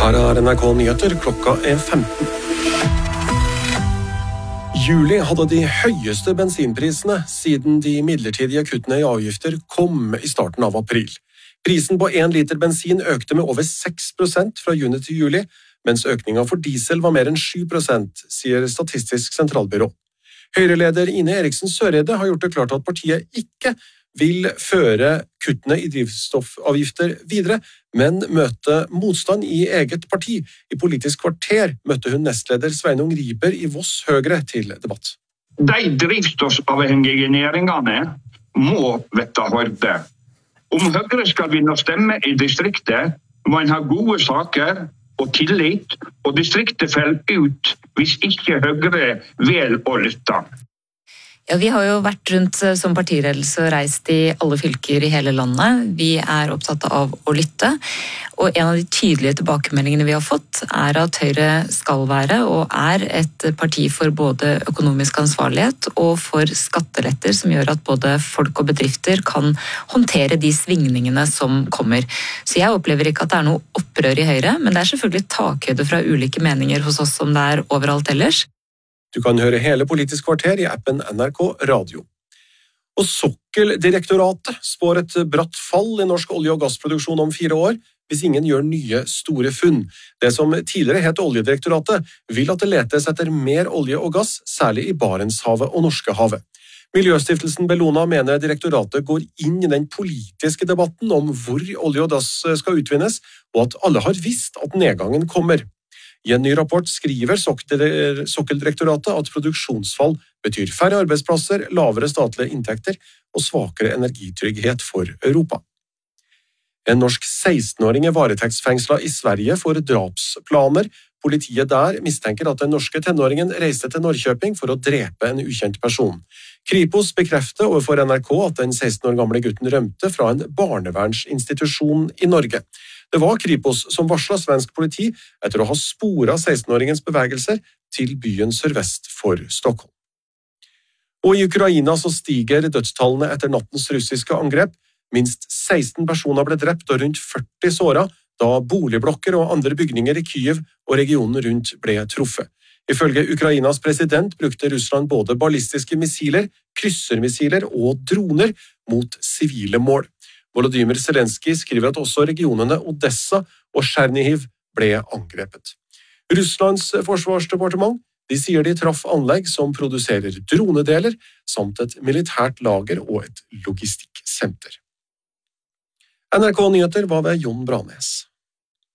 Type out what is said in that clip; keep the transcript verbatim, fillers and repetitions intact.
Her er N R K Nyheter, klokka er femten. Juli hadde de høyeste bensinprisene siden de midlertidige kuttene i avgifter kom i starten av april. Prisen på en liter bensin økte med over seks prosent fra juni til juli, mens økningen for diesel var mer enn sju prosent, sier Statistisk sentralbyrå. Høyreleder Ine Eriksen Søreide har gjort det klart at partiet ikke vil føre kuttene i drivstoffavgifter videre, men møte motstand i eget parti. I Politisk kvarter møtte hun nestleder Sveinung Riber i Voss Høgre til debatt. De drivstoffavhengige næringene må vette hørte. Om Høgre skal vinne stemme i distriktet, må en ha gode saker og tillit, og distriktet faller ut hvis ikke Høgre vel å lytte. Ja, vi har jo vært rundt som partiledelse og reist i alle fylker i hele landet. Vi er opptatt av å lytte, og en av de tydelige tilbakemeldingene vi har fått er at Høyre skal være og er et parti for både økonomisk ansvarlighet og for skatteletter som gjør at både folk og bedrifter kan håndtere de svingningene som kommer. Så jeg opplever ikke at det er noe opprør i Høyre, men det er selvfølgelig takhøyde fra ulike meninger hos oss som det er overalt ellers. Du kan høre hele Politisk kvarter i appen N R K Radio. Og Sokkeldirektoratet spår et bratt fall i norsk olje- og gassproduksjon om fire år, hvis ingen gjør nye store funn. Det som tidligere het Oljedirektoratet, vil at det letes etter mer olje og gass, særlig i Barentshavet og Norskehavet. Miljøstiftelsen Bellona mener direktoratet går inn i den politiske debatten om hvor olje og gass skal utvinnes, og at alle har visst at nedgangen kommer. I en ny rapport skriver Sokkeldirektoratet at produksjonsfall betyr færre arbeidsplasser, lavere statlige inntekter og svakere energitrygghet for Europa. En norsk seksten-åring er varetektsfengslet i Sverige for drapsplaner. Politiet der mistenker at den norske tenåringen reiste til Norrköping for å drepe en ukjent person. Kripos bekrefter overfor N R K at den seksten år gamle gutten rømte fra en barnevernsinstitusjon i Norge. Det var Kripos som varslet svensk politi etter å ha sporet seksten-åringens bevegelser til byen sørvest for Stockholm. Og i Ukraina så stiger dødstallene etter nattens russiske angrep. Minst seksten personer ble drept og rundt førti såret da boligblokker og andre bygninger i Kyiv og regionen rundt ble truffet. Ifølge Ukrainas president brukte Russland både ballistiske missiler, kryssermissiler og droner mot sivile mål. Volodymyr Zelenskyj skriver at også regionene Odessa og Chernihiv ble angrepet. Russlands forsvarsdepartement de sier de traff anlegg som produserer dronedeler, samt et militært lager og et logistikksenter. N R K Nyheter var ved Jon Branes.